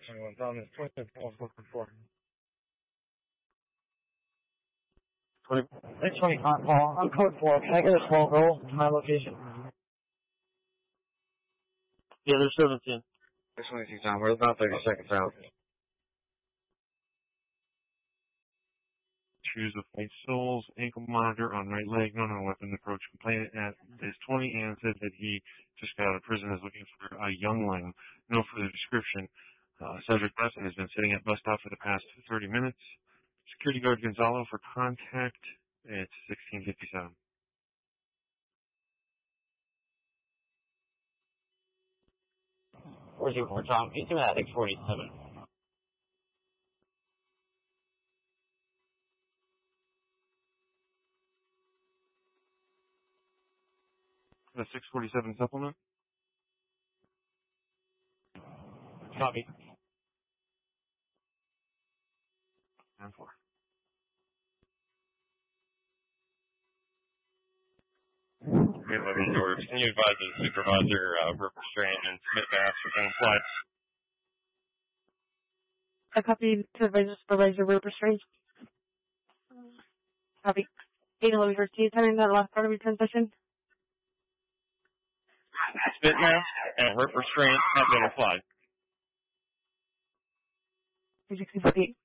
21 on this 24. 620 call. I'm code 4. Can I get a small girl to my location? Yeah, there's 17. 622 Tom. We're about 30 seconds out. Shoes with white soles, ankle monitor on right leg, no weapon. Approach complainant at is 20 and said that he just got out of prison, is looking for a youngling. No further description. Subject Preston has been sitting at bus stop for the past 30 minutes. Security guard Gonzalo for contact. It's 1657. Where's your report, Tom? He's doing that at 647. The 647 supplement? Copy. 10-4. Okay, Living George. Can you advise the supervisor work restraint and submit to ask for being applied? I copy supervisor rope restraint. Copy. 811 First, can you tell me that last part of your transition? Spit mask and rope restraint have been applied. 36048.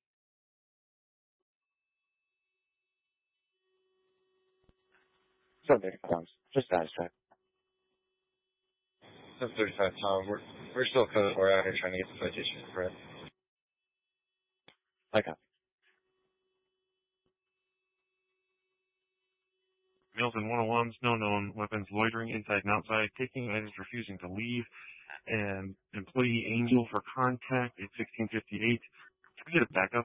Subject Tom. Just status check. 735 Tom. We're still code 4 out here trying to get the citation correct. I copy. Males in 101s, no known weapons, loitering inside and outside, taking items, refusing to leave, and employee Angel for contact at 1658. Can we get a backup?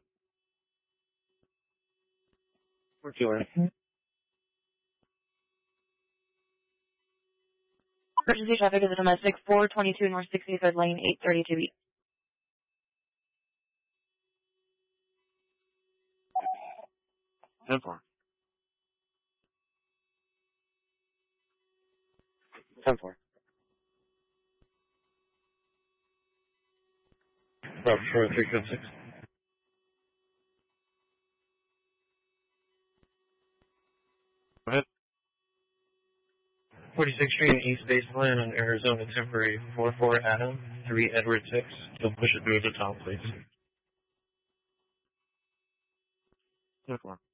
We're doing. Emergency traffic is a domestic 422 North 63rd Lane, 832 B. Ten-4. 10-4. Rob Shore 376. Go ahead. 46th Street and East Baseline on Arizona Temporary 44 Adam 3 Edward 6. You'll push it through to Tom, please. 10-4.